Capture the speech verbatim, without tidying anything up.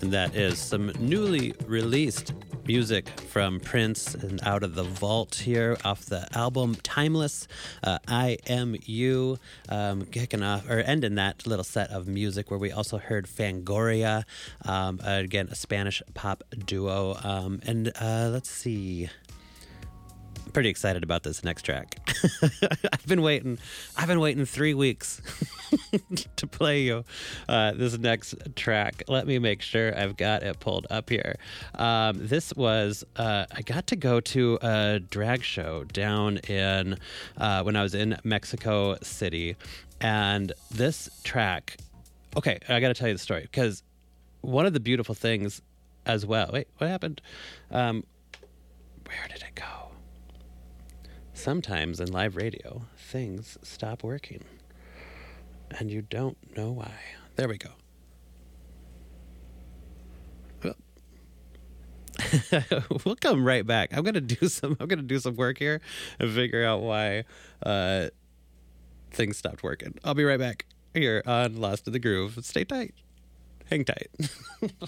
And that is some newly released music from Prince and Out of the Vault here off the album Timeless. uh, I Am You, um, kicking off or ending that little set of music where we also heard Fangoria, um, again a Spanish pop duo, um, and uh, let's see, I'm pretty excited about this next track. I've been waiting I've been waiting three weeks to play you uh, this next track. Let me make sure I've got it pulled up here. Um, this was, uh, I got to go to a drag show down in, uh, when I was in Mexico City. And this track, okay, I got to tell you the story because one of the beautiful things as well, wait, what happened? Um, where did it go? Sometimes in live radio, things stop working. And you don't know why. There we go. We'll come right back. I'm gonna do some. I'm gonna do some work here and figure out why uh, things stopped working. I'll be right back here on Lost in the Groove. Stay tight. Hang tight.